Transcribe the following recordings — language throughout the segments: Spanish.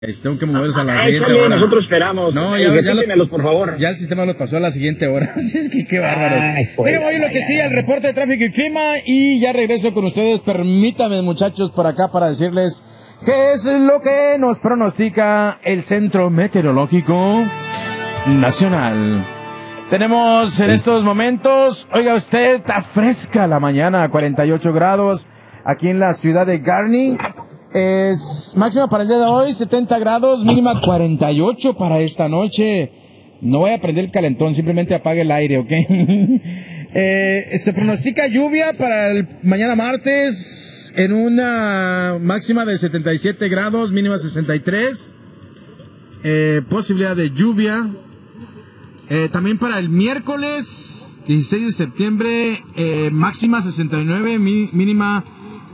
Tengo que moverlos a la siguiente hora. Nosotros esperamos. No, por favor. Ya el sistema los pasó a la siguiente hora. Así es que qué bárbaros. Venga, voy lo que sigue, el reporte de tráfico y clima. Y ya regreso con ustedes. Permítanme, muchachos, por acá para decirles qué es lo que nos pronostica el Centro Meteorológico Nacional. Tenemos en estos momentos, oiga usted, está fresca la mañana, 48 grados aquí en la ciudad de Garney. Es máxima para el día de hoy, 70 grados, mínima 48 para esta noche. No voy a prender el calentón, simplemente apague el aire, ¿ok? Se pronostica lluvia para el mañana martes en una máxima de 77 grados, mínima 63. Posibilidad de lluvia. También para el miércoles 16 de septiembre, máxima 69, mínima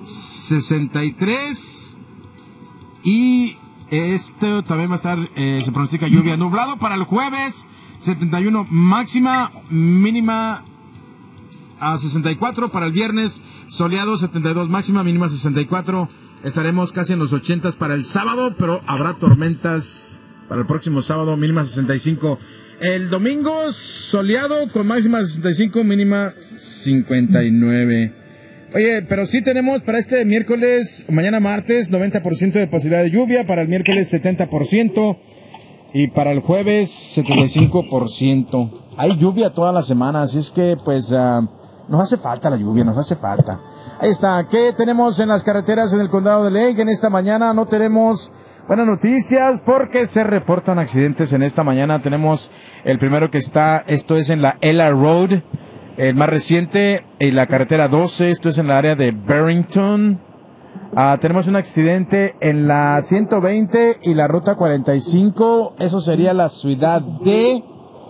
63. Y esto también va a estar, se pronostica lluvia. Nublado para el jueves, 71 máxima, mínima a 64. Para el viernes, soleado, 72 máxima, mínima 64. Estaremos casi en los 80 para el sábado, pero habrá tormentas para el próximo sábado, mínima 65. El domingo, soleado con máxima 65, mínima 59. Oye, pero sí tenemos para este miércoles, mañana martes, 90% de posibilidad de lluvia, para el miércoles 70% y para el jueves 75%. Hay lluvia toda la semana, así es que pues nos hace falta la lluvia, nos hace falta. Ahí está, ¿qué tenemos en las carreteras en el condado de Lake? En esta mañana no tenemos buenas noticias porque se reportan accidentes en esta mañana. Tenemos el primero que está, esto es en la Ella Road. El más reciente, en la carretera 12, esto es en la área de Barrington. Tenemos un accidente en la 120 y la ruta 45. Eso sería la ciudad de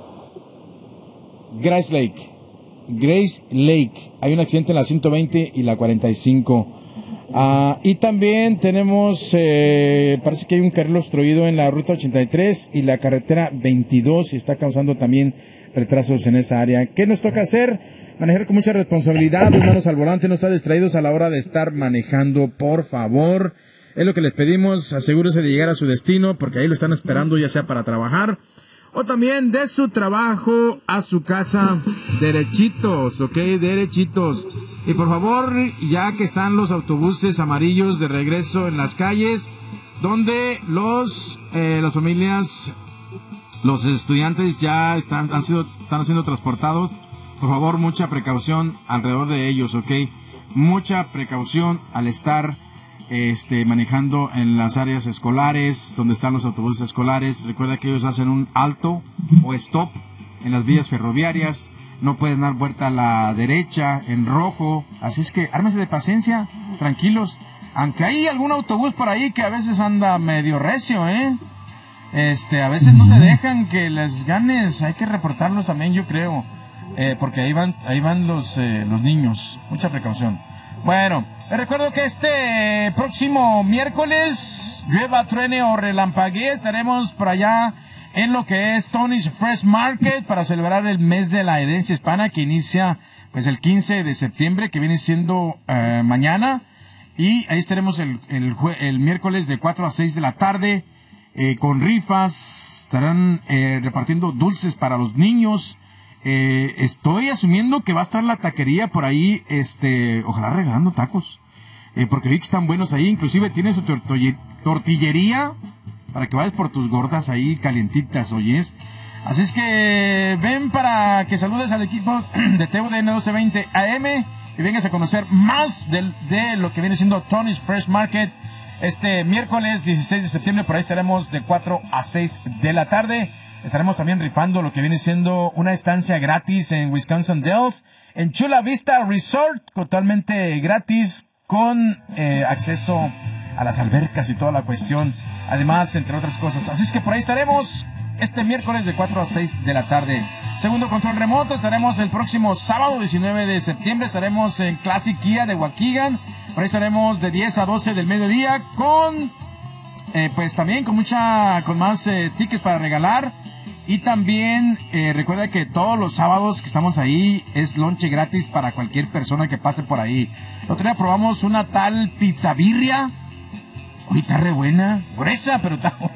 Grace Lake. Hay un accidente en la 120 y la 45. Y también tenemos, parece que hay un carril obstruido en la ruta 83 y la carretera 22 y está causando también retrasos en esa área. ¿Qué nos toca hacer? Manejar con mucha responsabilidad, manos al volante, no estar distraídos a la hora de estar manejando, por favor. Es lo que les pedimos, asegúrese de llegar a su destino, porque ahí lo están esperando, ya sea para trabajar, o también de su trabajo a su casa, derechitos, ¿ok? Derechitos. Y por favor, ya que están los autobuses amarillos de regreso en las calles, donde las familias, los estudiantes ya están siendo transportados. Por favor, mucha precaución alrededor de ellos, ¿ok? Mucha precaución al estar manejando en las áreas escolares, donde están los autobuses escolares. Recuerda que ellos hacen un alto o stop en las vías ferroviarias. No pueden dar vuelta a la derecha en rojo. Así es que ármense de paciencia, tranquilos. Aunque hay algún autobús por ahí que a veces anda medio recio, ¿eh? A veces no se dejan que les ganes, hay que reportarlos también, yo creo, porque ahí van los niños, mucha precaución. Bueno, les recuerdo que este próximo miércoles, llueva, truene o relampaguee, estaremos por allá en lo que es Tony's Fresh Market para celebrar el mes de la herencia hispana que inicia pues el 15 de septiembre, que viene siendo mañana, y ahí estaremos el miércoles de 4 a 6 de la tarde. Con rifas, estarán repartiendo dulces para los niños. Estoy asumiendo que va a estar la taquería por ahí, ojalá regalando tacos, porque vi que están buenos ahí. Inclusive tiene su tortillería para que vayas por tus gordas ahí calientitas, oyes. Así es que ven para que saludes al equipo de TUDN 1220 AM y vengas a conocer más de lo que viene siendo Tony's Fresh Market. Este miércoles 16 de septiembre, por ahí estaremos de 4 a 6 de la tarde. Estaremos también rifando lo que viene siendo una estancia gratis en Wisconsin Dells, en Chula Vista Resort, totalmente gratis, con acceso a las albercas y toda la cuestión. Además, entre otras cosas. Así es que por ahí estaremos este miércoles de 4 a 6 de la tarde. Segundo control remoto, estaremos el próximo sábado 19 de septiembre. Estaremos en Classic Kia de Waukegan. Por ahí estaremos de 10 a 12 del mediodía con, pues también con más tickets para regalar. Y también recuerda que todos los sábados que estamos ahí es lonche gratis para cualquier persona que pase por ahí. El otro día probamos una tal pizza birria Uy, está re buena. Gruesa, pero está